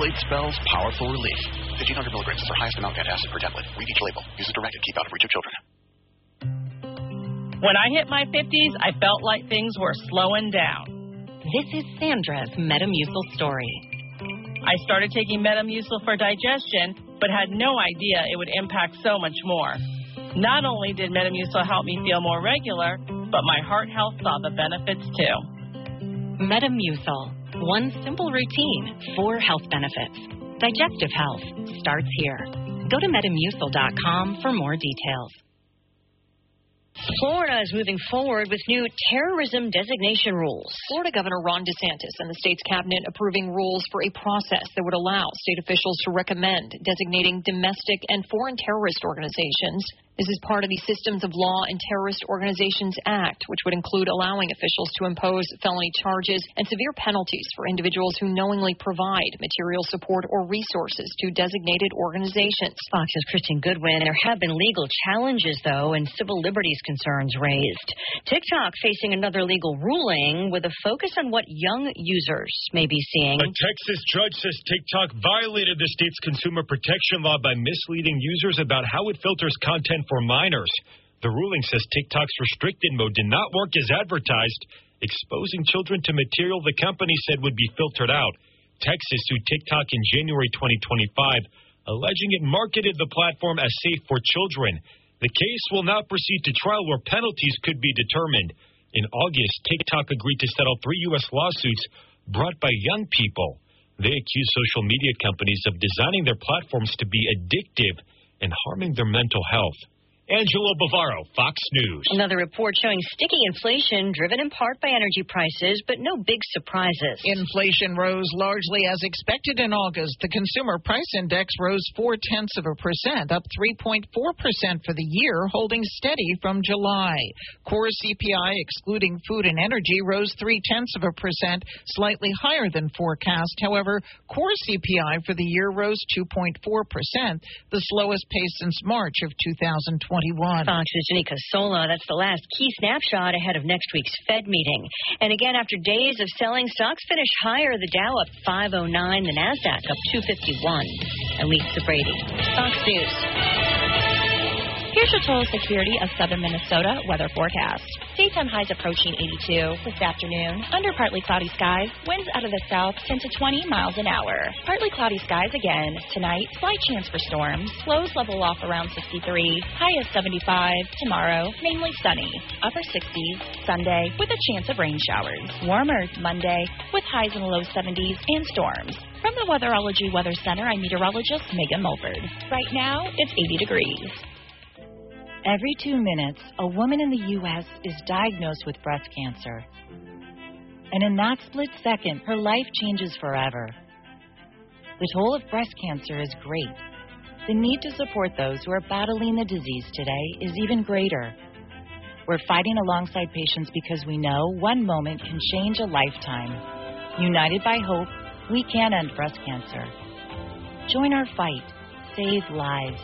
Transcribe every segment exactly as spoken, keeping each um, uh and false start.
Delayed spells, powerful relief. fifteen hundred milligrams is our highest amount of acid per tablet. Read each label. Use as directed. Keep out of reach of children. When I hit my fifties, I felt like things were slowing down. This is Sandra's Metamucil story. I started taking Metamucil for digestion, but had no idea it would impact so much more. Not only did Metamucil help me feel more regular, but my heart health saw the benefits too. Metamucil. One simple routine, four health benefits. Digestive health starts here. Go to metamucil dot com for more details. Florida is moving forward with new terrorism designation rules. Florida Governor Ron DeSantis and the state's cabinet approving rules for a process that would allow state officials to recommend designating domestic and foreign terrorist organizations. This is part of the Systems of Law and Terrorist Organizations Act, which would include allowing officials to impose felony charges and severe penalties for individuals who knowingly provide material support or resources to designated organizations. Fox's Kristen Goodwin. There have been legal challenges, though, and civil liberties concerns raised. TikTok facing another legal ruling with a focus on what young users may be seeing. A Texas judge says TikTok violated the state's consumer protection law by misleading users about how it filters content for minors. The ruling says TikTok's restricted mode did not work as advertised, exposing children to material the company said would be filtered out. Texas sued TikTok in January twenty twenty-five, alleging it marketed the platform as safe for children. The case will now proceed to trial where penalties could be determined. In August, TikTok agreed to settle three U S lawsuits brought by young people. They accuse social media companies of designing their platforms to be addictive and harming their mental health. Angelo Bavaro, Fox News. Another report showing sticky inflation driven in part by energy prices, but no big surprises. Inflation rose largely as expected in August. The Consumer Price Index rose four-tenths of a percent, up three point four percent for the year, holding steady from July. Core C P I, excluding food and energy, rose three-tenths of a percent, slightly higher than forecast. However, core C P I for the year rose two point four percent, the slowest pace since March of two thousand twenty-one. Fox's Jenny Casola. That's the last key snapshot ahead of next week's Fed meeting. And again, after days of selling, stocks finished higher. The Dow up five oh nine, the Nasdaq up two fifty-one. Elise Brady, Fox News. Here's your total security of southern Minnesota weather forecast. Daytime highs approaching eighty-two. This afternoon, under partly cloudy skies, winds out of the south ten to twenty miles an hour. Partly cloudy skies again. Tonight, slight chance for storms. Lows level off around sixty-three. High of seventy-five. Tomorrow, mainly sunny. Upper sixties. Sunday, with a chance of rain showers. Warmer Monday, with highs in the low seventies and storms. From the Weatherology Weather Center, I'm meteorologist Megan Mulford. Right now, it's eighty degrees. Every two minutes, a woman in the U S is diagnosed with breast cancer. And in that split second, her life changes forever. The toll of breast cancer is great. The need to support those who are battling the disease today is even greater. We're fighting alongside patients because we know one moment can change a lifetime. United by hope, we can end breast cancer. Join our fight. Save lives.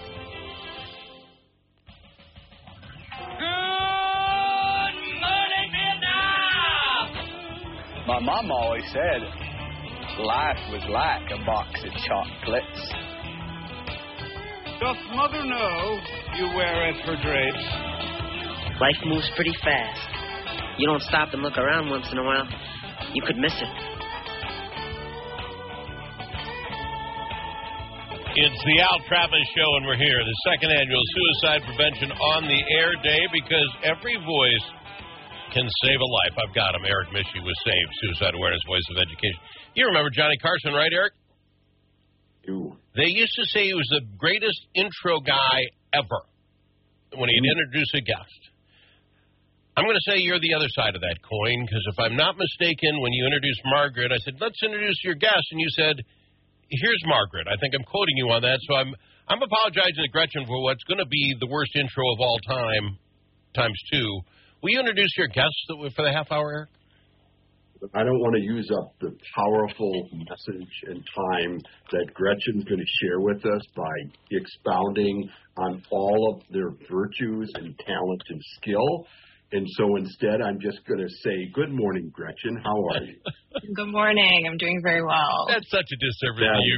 My mom always said life was like a box of chocolates. Doth mother know you wear it for drapes? Life moves pretty fast. You don't stop and look around once in a while, you could miss it. It's the Al Travis Show, and we're here, the second annual Suicide Prevention on the Air Day, because every voice can save a life. I've got him. Eric Mischie was saved. Suicide Awareness Voice of Education. You remember Johnny Carson, right, Eric? You. They used to say he was the greatest intro guy ever when he'd introduce a guest. I'm going to say you're the other side of that coin, because if I'm not mistaken, when you introduced Margaret, I said, let's introduce your guest, and you said, here's Margaret. I think I'm quoting you on that, so I'm I'm apologizing to Gretchen for what's going to be the worst intro of all time, times two. Will you introduce your guests for the half hour, Eric? I don't want to use up the powerful message and time that Gretchen's going to share with us by expounding on all of their virtues and talent and skill. And so instead, I'm just going to say, good morning, Gretchen. How are you? Good morning. I'm doing very well. That's such a disservice to you,